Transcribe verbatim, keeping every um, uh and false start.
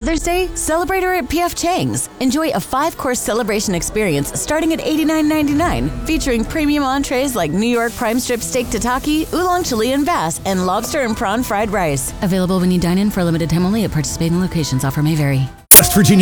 Mother's Day? Celebrate her at P F Chang's. Enjoy a five-course celebration experience starting at eighty-nine ninety-nine, featuring premium entrees like New York prime strip steak tataki, oolong Chilean bass, and lobster and prawn fried rice. Available when you dine in for a limited time only at participating locations. Offer may vary. West Virginia